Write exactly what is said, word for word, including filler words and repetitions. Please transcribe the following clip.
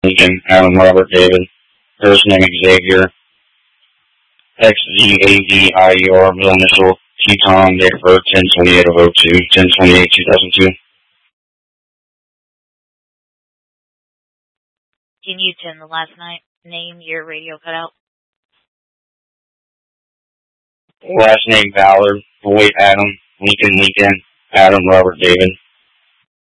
Lincoln, Adam Robert David, first name Xavier, X Z A V I E R, middle initial, Teton, date of birth ten twenty-eight of oh two, ten twenty-eight two thousand two. Can you tell the last night name your radio cut out? Last name Ballard, boy Adam, Lincoln Lincoln, Adam Robert David.